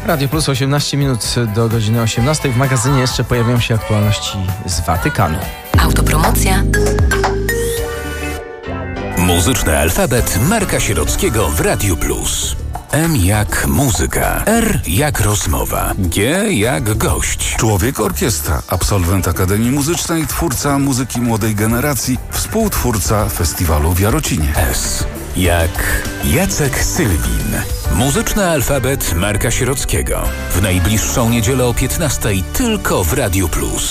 Radio Plus 18 minut do godziny 18. W magazynie jeszcze pojawią się aktualności z Watykanu. Autopromocja. Muzyczny alfabet Marka Sierockiego w Radio Plus. M jak muzyka, R jak rozmowa, G jak gość. Człowiek orkiestra, absolwent Akademii Muzycznej, twórca muzyki młodej generacji, współtwórca festiwalu w Jarocinie. S jak Jacek Sylwin. Muzyczny alfabet Marka Sierockiego. W najbliższą niedzielę o 15:00 tylko w Radio Plus.